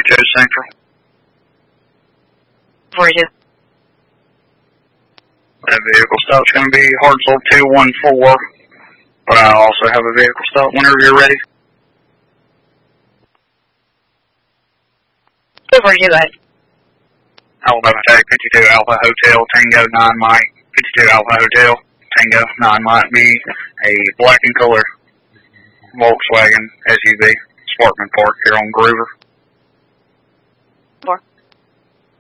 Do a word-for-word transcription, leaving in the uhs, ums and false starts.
Joe Central. For you. That vehicle stop's going to be Hartselle two one four, but I also have a vehicle stop whenever you're ready. Where are you at? Alabama Tech, fifty-two Alpha Hotel, Tango nine Mike, fifty-two Alpha Hotel, Tango nine Mike B, a black and color Volkswagen S U V, Sparkman Park here on Groover. Four.